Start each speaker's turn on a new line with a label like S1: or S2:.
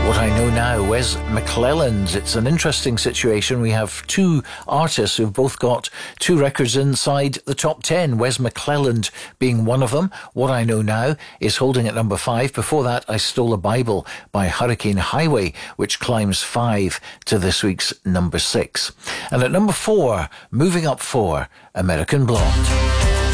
S1: What I Know Now, Wes McClelland. It's an interesting situation. We have two artists who've both got two records inside the top 10. Wes McClelland being one of them. What I Know Now is holding at number 5. Before that, I Stole a Bible by Hurricane Highway, which climbs 5 to this week's number 6. And at number 4, moving up 4, American Blonde.